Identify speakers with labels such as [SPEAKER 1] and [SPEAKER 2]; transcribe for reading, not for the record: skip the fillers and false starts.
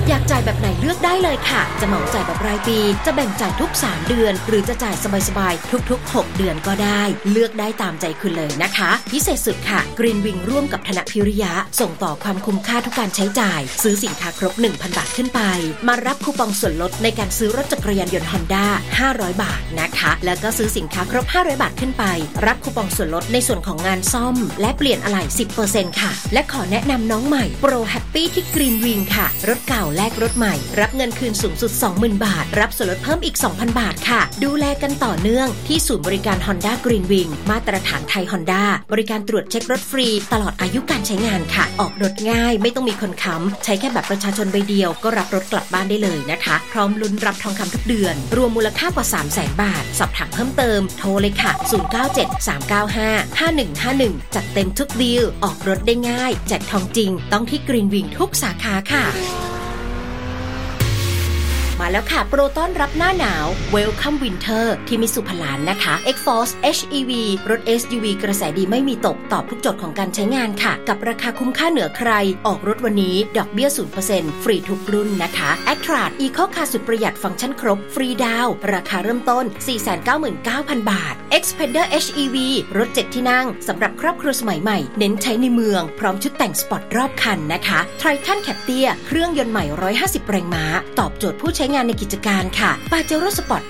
[SPEAKER 1] อยากจ่ายแบบไหนเลือกได้เลยค่ะจะเหมาจ่ายแบบรายปีจะแบ่งจ่ายทุก3เดือนหรือจะจ่ายสบายๆทุกๆ6เดือนก็ได้เลือกได้ตามใจคุณเลยนะคะพิเศษสุดค่ะ Green Wing ร่วมกับธนพิริยะส่งต่อความคุ้มค่าทุกการใช้จ่ายซื้อสินค้าครบ 1,000 บาทขึ้นไปมารับคูปองส่วนลดในการซื้อรถจักรยานยนต์ Honda 500 บาทนะคะแล้วก็ซื้อสินค้าครบ500 บาทขึ้นไปรับคูปองส่วนลดในส่วนของงานซ่อมและเปลี่ยนอะไหล่ 10% ค่ะและขอแนะนำน้องใหม่โปรแฮปปี้ที่ Green Wing ค่ะรถเก่าแลกรถใหม่รับเงินคืนสูงสุด 20,000 บาทรับส่วนลดเพิ่มอีก 2,000 บาทค่ะดูแลกันต่อเนื่องที่ศูนย์บริการ Honda Green Wing มาตรฐานไทย Honda บริการตรวจเช็ครถฟรีตลอดอายุการใช้งานค่ะออกรถง่ายไม่ต้องมีคนค้ำใช้แค่บัตรประชาชนใบเดียวก็รับรถกลับบ้านได้เลยนะคะพร้อมลุ้นรับทองคำทุกเดือนรวมมูลค่ากว่า 300,000 บาทสอบถามเพิ่มเติมโทรเลยค่ะ0973955151จัดเต็มทุกดีลออกรถได้ง่ายแจกทองจริงต้องที่ Green Wing ทุกสาขาค่ะมาแล้วค่ะโปรต้อนรับหน้าหนาว Welcome Winter ที่มิตซูพลานนะคะ X-Force HEV รถ SUV กระแสดีไม่มีตกตอบทุกโจทย์ของการใช้งานค่ะกับราคาคุ้มค่าเหนือใครออกรถวันนี้ดอกเบี้ย 0% ฟรีทุกรุ่นนะคะ Actros Eco Car สุดประหยัดฟังก์ชันครบฟรีดาวน์ราคาเริ่มต้น 499,000 บาท Xpander HEV รถ7ที่นั่งสำหรับครอบครัวสมัยใหม่เน้นใช้ในเมืองพร้อมชุดแต่งสปอร์ตรอบคันนะคะ Triton Captur เครื่องยนต์ใหม่150แรงม้าตอบโจทย์ผู้ใช้งานในกิจการค่ะ Pajero Sport